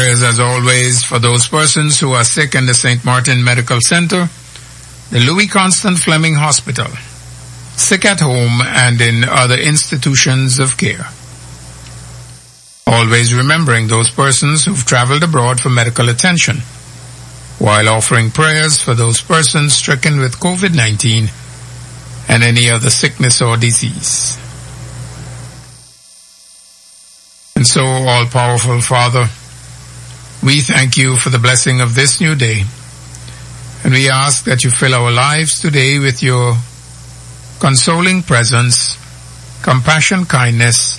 Prayers as always for those persons who are sick in the St. Martin Medical Center, the Louis Constant Fleming Hospital, sick at home and in other institutions of care. Always remembering those persons who've traveled abroad for medical attention, while offering prayers for those persons stricken with COVID-19 and any other sickness or disease. And so, all-powerful Father, we thank you for the blessing of this new day, and we ask that you fill our lives today with your consoling presence, compassion, kindness,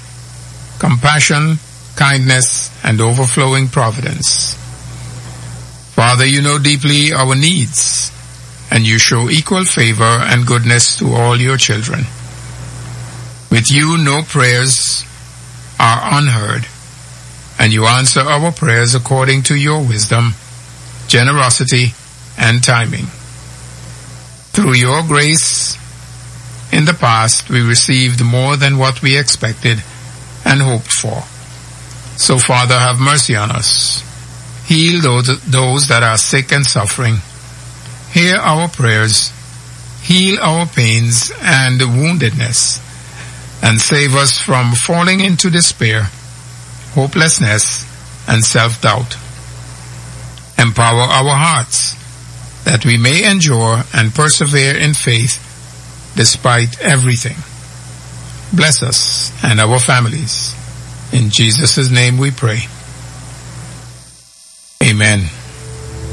and overflowing providence. Father, you know deeply our needs, and you show equal favor and goodness to all your children. With you, no prayers are unheard, and you answer our prayers according to your wisdom, generosity, and timing. Through your grace, in the past, we received more than what we expected and hoped for. So, Father, have mercy on us. Heal those that are sick and suffering. Hear our prayers. Heal our pains and woundedness. And save us from falling into despair, hopelessness, and self-doubt. Empower our hearts that we may endure and persevere in faith despite everything. Bless us and our families. In Jesus' name we pray. Amen.